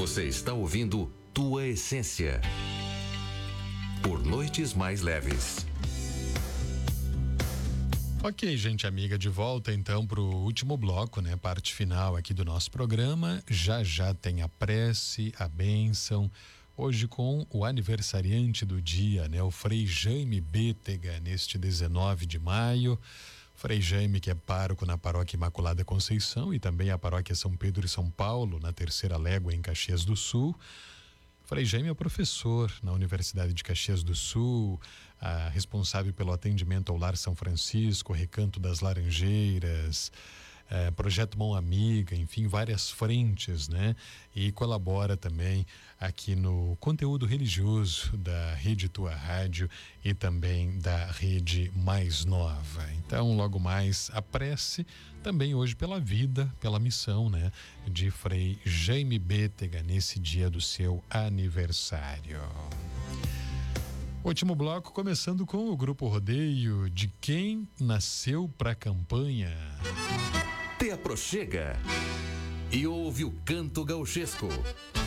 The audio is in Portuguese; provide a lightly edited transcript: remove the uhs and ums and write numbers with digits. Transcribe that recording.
Você está ouvindo Tua Essência. Por noites mais leves. Ok, gente amiga, de volta então pro último bloco, né? Parte final aqui do nosso programa. Já tem a prece, a bênção. Hoje com o aniversariante do dia, né? O Frei Jaime Bétega, neste 19 de maio. Frei Jaime, que é pároco na Paróquia Imaculada Conceição e também a Paróquia São Pedro e São Paulo, na Terceira Légua, em Caxias do Sul. Frei Jaime é professor na Universidade de Caxias do Sul, responsável pelo atendimento ao Lar São Francisco, Recanto das Laranjeiras, Projeto Mão Amiga, enfim, várias frentes, né? E colabora também aqui no conteúdo religioso da Rede Tua Rádio e também da Rede Mais Nova. Então, logo mais, a prece também hoje pela vida, pela missão, né? De Frei Jaime Bétega nesse dia do seu aniversário. Último bloco, começando com o Grupo Rodeio de Quem Nasceu pra Campanha. Te aproxega e ouve o canto gauchesco.